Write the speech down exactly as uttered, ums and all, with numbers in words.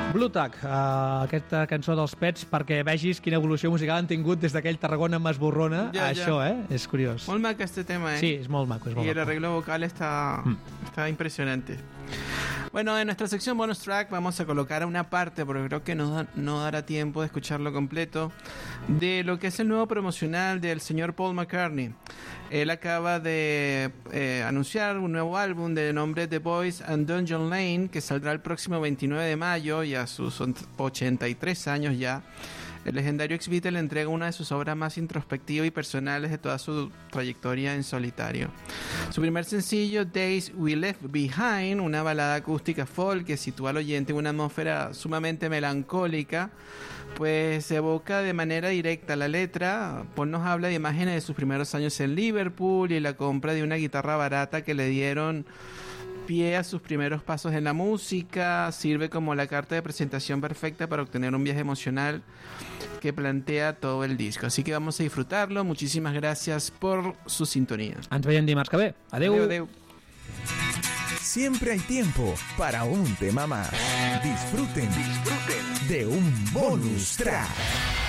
Blue Tack, uh, aquesta cançó dels Pets, perquè vegis quina evolució musical han tingut des d'aquell Tarragona amb Esborrona ja, a ja. això, eh? És curiós. Molt maco este tema, eh? Sí, es molt maco. Es molt y el maco. arreglo vocal está, mm. está impresionante. Bueno, en nuestra sección bonus track vamos a colocar una parte, porque creo que no, no dará tiempo de escucharlo completo, de lo que es el nuevo promocional del señor Paul McCartney. Él acaba de eh, anunciar un nuevo álbum de nombre The Boys and Dungeon Lane, que saldrá el próximo veintinueve de mayo, y a sus ochenta y tres años ya. El legendario ex-Beatle le entrega una de sus obras más introspectivas y personales de toda su trayectoria en solitario. Su primer sencillo, Days We Left Behind, una balada acústica folk que sitúa al oyente en una atmósfera sumamente melancólica, pues evoca de manera directa la letra. Paul nos habla de imágenes de sus primeros años en Liverpool y la compra de una guitarra barata que le dieron pie a sus primeros pasos en la música. Sirve como la carta de presentación perfecta para obtener un viaje emocional que plantea todo el disco. Así que vamos a disfrutarlo. Muchísimas gracias por su sintonía. Ens veiem dimarts que ve. Adeu. Adeu, adeu. Siempre hay tiempo para un tema más. Disfruten, disfruten de un bonus track.